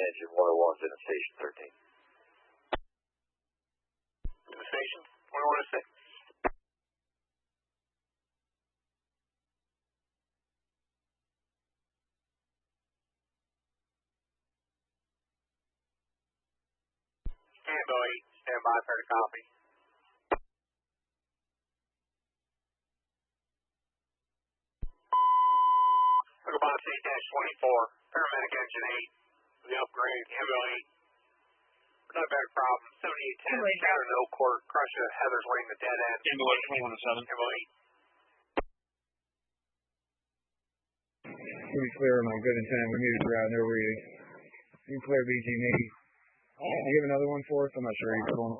engine 101's in station 13. To the station, 2106. Ambo 8, stand by for the copy. Goodbye, C-24, paramedic engine 8, the upgrade, Ambo 8. Not a bad problem, 7810, Shadow No Court, crush at Heather's Lane, the dead end. Ambo 8, 2107. Ambo 8. Pretty clear on my good intent. We need to route over you. You can clear BG maybe. Can you give another one for us? I'm not sure he's going.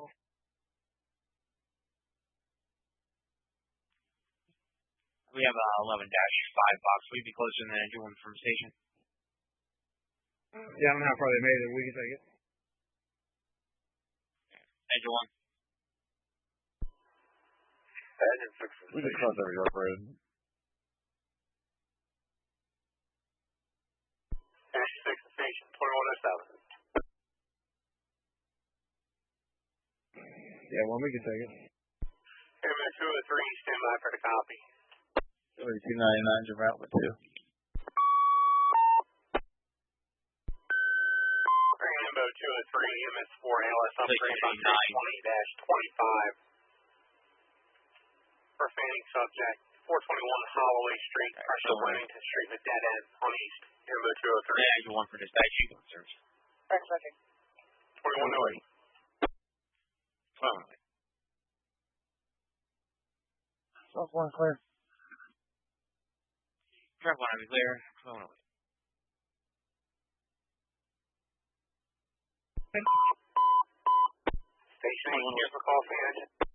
We have a 11-5 box. We'd be closer than the engine one from station. Yeah, I don't know how far they made it. We can take it. Engine one. Engine 6. We just crossed over York Road. Engine 6 to station, 2107. Yeah, well, we can take it. Airman 203, stand by for the copy. 3299 to route with 2. Ambo 203, MS4 ALS upgrade on 20-25. Profaning subject, 421 Holloway Street, pressure Wilmington Street, the dead end on east. Ambo 203. Yeah, engine one for dispatch. You go, sir. Thanks, Second. 2108. South one clear. Truck one, I'll be clear. 1208. Station 8, here for call for engine.